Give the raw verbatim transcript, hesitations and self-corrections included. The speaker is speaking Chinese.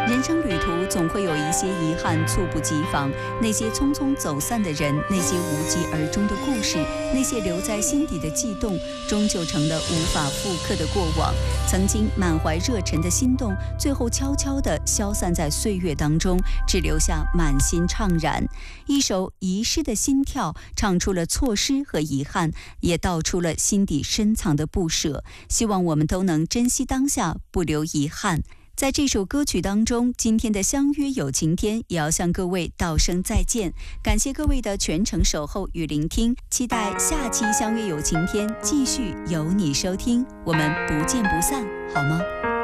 人生旅途总会有一些遗憾猝不及防，那些匆匆走散的人，那些无疾而终的故事，那些留在心底的悸动，终究成了无法复刻的过往。曾经满怀热忱的心动，最后悄悄地消散在岁月当中，只留下满心怅然。一首遗失的心跳，唱出了错失和遗憾，也道出了心底深藏的不舍。希望我们都能珍惜当下，不留遗憾。在这首歌曲当中，今天的相约有晴天也要向各位道声再见，感谢各位的全程守候与聆听，期待下期相约有晴天继续有你收听，我们不见不散，好吗？